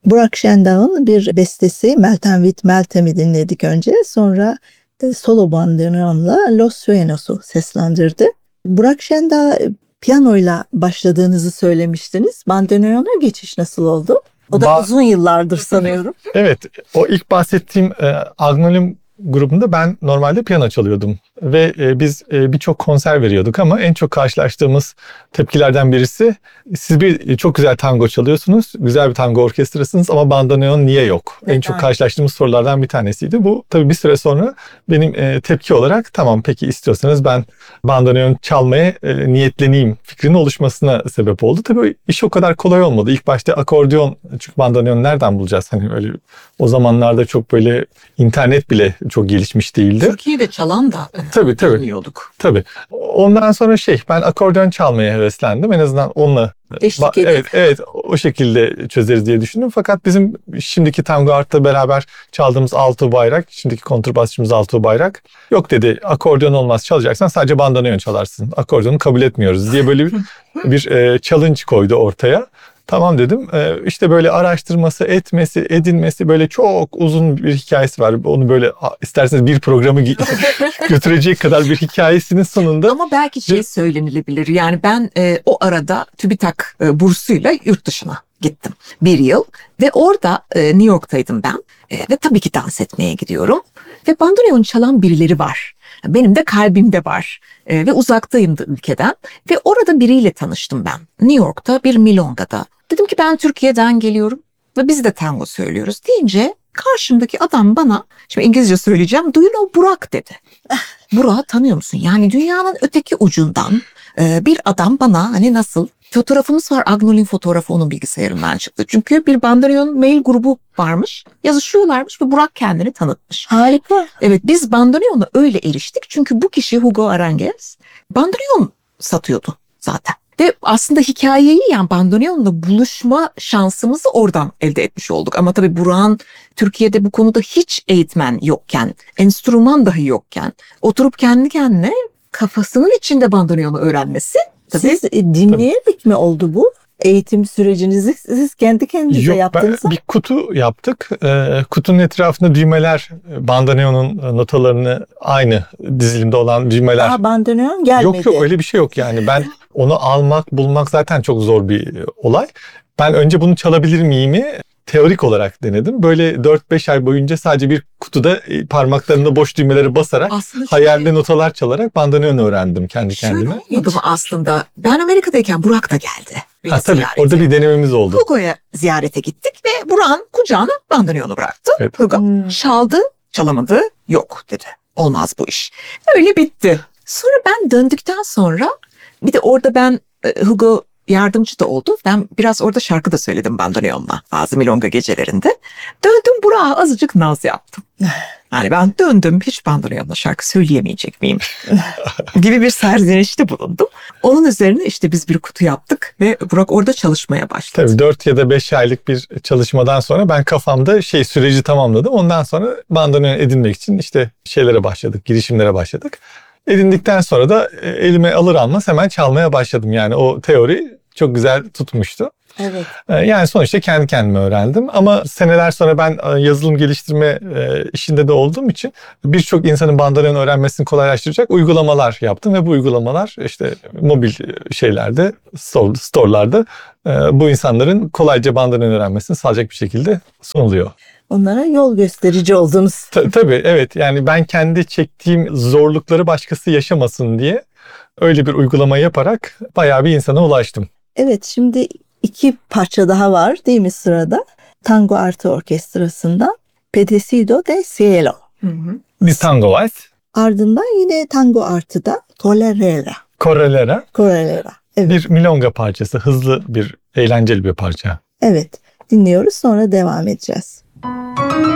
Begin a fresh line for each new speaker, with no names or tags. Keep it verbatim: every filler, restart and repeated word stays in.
Burak Şendağ'ın bir bestesi Meltem with Meltem'i dinledik önce. Sonra e, solo bandoneonla Los Sueños'u seslendirdi. Burak Şendağ piyanoyla başladığınızı söylemiştiniz. Bandoneona geçiş nasıl oldu? O da ba- uzun yıllardır sanıyorum.
Evet, o ilk bahsettiğim e, Agnolim grubunda ben normalde piyano çalıyordum. Ve e, biz e, birçok konser veriyorduk ama en çok karşılaştığımız tepkilerden birisi, siz bir çok güzel tango çalıyorsunuz, güzel bir tango orkestrasınız ama bandoneon niye yok? Evet. En çok karşılaştığımız sorulardan bir tanesiydi. Bu tabii bir süre sonra benim e, tepki olarak, tamam peki istiyorsanız ben bandoneon çalmaya e, niyetleneyim fikrinin oluşmasına sebep oldu. Tabii iş o kadar kolay olmadı. İlk başta akordeon, çünkü bandoneon nereden bulacağız? Hani öyle o zamanlarda çok böyle internet bile çok gelişmiş değildi.
Türkiye'de çalan da
tabii tabii.
bilmiyorduk.
Tabii. Ondan sonra şey, ben akordeon çalmaya heveslendim. En azından onunla
Eşlik edin.
evet evet o şekilde çözeriz diye düşündüm. Fakat bizim şimdiki Tango Art'ta beraber çaldığımız Altuğ Bayrak, şimdiki kontrbasçımız Altuğ Bayrak, yok dedi, akordeon olmaz, çalacaksan sadece bandoneon çalarsın. Akordeonu kabul etmiyoruz diye böyle bir, bir e, challenge koydu ortaya. Tamam dedim. Ee, işte böyle araştırması, etmesi, edinmesi, böyle çok uzun bir hikayesi var. Onu böyle isterseniz bir programı götürecek kadar bir hikayesinin sonunda.
Ama belki şey söylenilebilir. Yani ben e, o arada TÜBİTAK e, bursuyla yurt dışına gittim bir yıl ve orada e, New York'taydım ben e, ve tabii ki dans etmeye gidiyorum ve bandoneon çalan birileri var. Benim de kalbimde var e, ve uzaktayım da ülkeden ve orada biriyle tanıştım ben. New York'ta bir milongada. Dedim ki ben Türkiye'den geliyorum ve biz de tango söylüyoruz deyince karşımdaki adam bana, şimdi İngilizce söyleyeceğim, do you know Burak dedi. Burak'ı tanıyor musun? Yani dünyanın öteki ucundan e, bir adam bana hani nasıl? Fotoğrafımız var. Agnolim fotoğrafı onun bilgisayarından çıktı. Çünkü bir bandoneon mail grubu varmış. Yazışıyorlarmış ve Burak kendini tanıtmış.
Harika.
Evet, biz bandoneona öyle eriştik. Çünkü bu kişi Hugo Arangues bandoneon satıyordu zaten. Ve aslında hikayeyi, yani bandoneonla buluşma şansımızı oradan elde etmiş olduk. Ama tabii Burak'ın Türkiye'de bu konuda hiç eğitmen yokken, enstrüman dahi yokken oturup kendi kendine kafasının içinde bandoneonu öğrenmesi. Tabii.
Siz dinleyerek mi oldu bu? Eğitim sürecinizi siz kendi kendinize
Yok,
yaptınız mı?
Bir kutu yaptık. Ee, kutunun etrafında düğmeler, bandoneonun notalarını aynı dizilimde olan düğmeler.
Daha bandoneon gelmedi.
Yok yok, öyle bir şey yok yani. Ben onu almak, bulmak zaten çok zor bir olay. Ben önce bunu çalabilir miyimi teorik olarak denedim. Böyle dört beş ay boyunca sadece bir kutuda parmaklarında boş düğmeleri basarak, aslında hayalde şöyle, notalar çalarak bandoneon öğrendim kendi kendime.
Şöyle olmadı mı aslında? Ben Amerika'dayken Burak da geldi.
Ha, tabii ziyarete. Orada bir denememiz oldu.
Hugo'ya ziyarete gittik ve Burak'ın kucağına bandoneonu bıraktı. Evet. Hugo hmm. çaldı, çalamadı, yok dedi. Olmaz bu iş. Öyle bitti. Sonra ben döndükten sonra bir de orada ben Hugo yardımcı da oldu. Ben biraz orada şarkı da söyledim bandoneonla bazı milonga gecelerinde. Döndüm Burak'a azıcık naz yaptım. Yani ben döndüm, hiç bandoneonla şarkı söyleyemeyecek miyim gibi bir serzenişte bulundum. Onun üzerine işte biz bir kutu yaptık ve Burak orada çalışmaya başladı.
Tabii dört ya da beş aylık bir çalışmadan sonra ben kafamda şey süreci tamamladım. Ondan sonra bandoneon edinmek için işte şeylere başladık, girişimlere başladık. Edindikten sonra da elime alır almaz hemen çalmaya başladım. Yani o teori çok güzel tutmuştu.
Evet.
Yani sonuçta kendi kendime öğrendim. Ama seneler sonra ben yazılım geliştirme işinde de olduğum için birçok insanın bandoneon öğrenmesini kolaylaştıracak uygulamalar yaptım. Ve bu uygulamalar işte mobil şeylerde, store'larda bu insanların kolayca bandoneon öğrenmesini sağlayacak bir şekilde sunuluyor.
Onlara yol gösterici oldunuz.
Ta- tabii evet, yani ben kendi çektiğim zorlukları başkası yaşamasın diye öyle bir uygulama yaparak bayağı bir insana ulaştım.
Evet, şimdi iki parça daha var değil mi sırada? Tango Arte Orkestrası'ndan Pedacito de Cielo.
Hı hı.
Bir tango var.
Ardından yine Tango Arte'da Correlera.
Correlera.
Correlera. Evet.
Bir milonga parçası, hızlı bir, eğlenceli bir parça.
Evet, dinliyoruz, sonra devam edeceğiz.